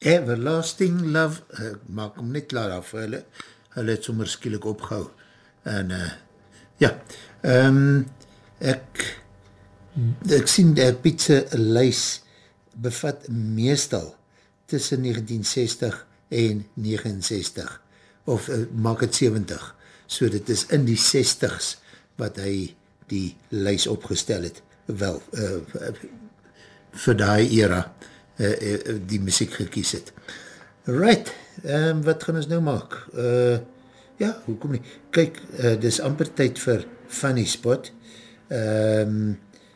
Everlasting Love, ek maak hom net klaar af vir hulle het sommer skielik opgehou, en ja, ek sien Piet se lys bevat meestal tussen 1960 en 69, of maak het 70, so dit is in die 60s wat hy die lys opgestel het, wel, vir die era, die muziek gekies het. Right, wat gaan ons nou maak? Ja, hoekom nie? Kyk, dis amper tyd vir Funny Spot, en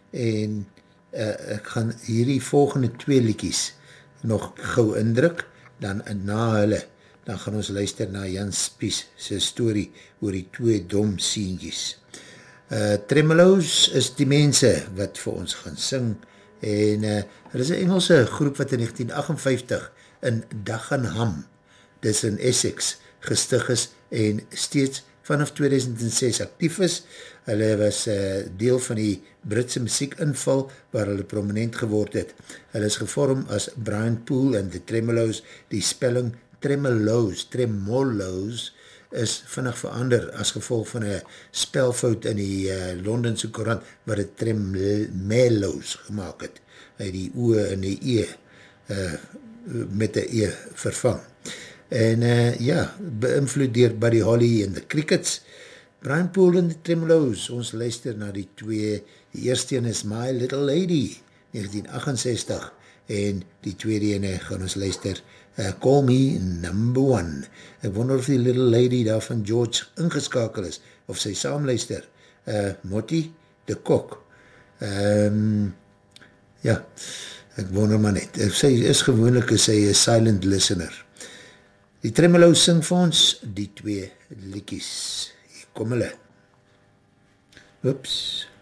ek gaan hierdie volgende 2 liedjies nog gauw indruk, dan na hulle, dan gaan ons luister na Jan Spies sy story oor die 2 dom seentjies. Tremeloos is die mense wat vir ons gaan sing, en hulle is een Engelse groep wat in 1958 in Dagenham, dis in Essex, gestig is en steeds vanaf 2006 actief is. Hulle was deel van die Britse muziekinval waar hulle prominent geword het. Hulle is gevorm as Brian Poole en The Tremeloos. Die spelling Tremeloos is vinnig verander as gevolg van een spelfout in die Londense koerant waar het Tremeloos gemaakt het. Hy die oe en die met die vervang. En ja, beïnvloed dier Buddy Holly en The Crickets, Brian Poole en The Tremeloos. Ons luister na die 2, die eerste een is My Little Lady, 1968, en die tweede ene gaan ons luister Call Me Number 1. Ek wonder of die Little Lady daar van George ingeskakel is, of sy saamluister, Motti de Kok. Ja, ek wonder maar net. Sy is gewoonlik, sy is silent listener. Die Tremeloos sing vir ons die 2 liedjies. Hier kom hulle. Oeps.